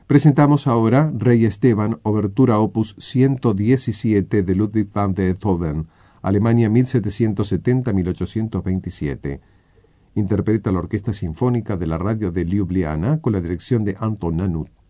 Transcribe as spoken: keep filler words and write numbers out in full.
Presentamos ahora Rey Esteban, obertura opus ciento diecisiete de Ludwig van Beethoven, Alemania mil setecientos setenta a mil ochocientos veintisiete. Interpreta la Orquesta Sinfónica de la Radio de Ljubljana con la dirección de Anton Nanut.